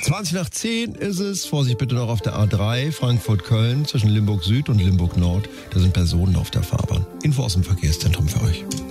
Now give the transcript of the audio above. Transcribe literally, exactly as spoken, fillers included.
zwanzig nach zehn ist es. Vorsicht bitte noch auf der A drei Frankfurt-Köln zwischen Limburg Süd und Limburg Nord. Da sind Personen auf der Fahrbahn. Info aus dem Verkehrszentrum für euch.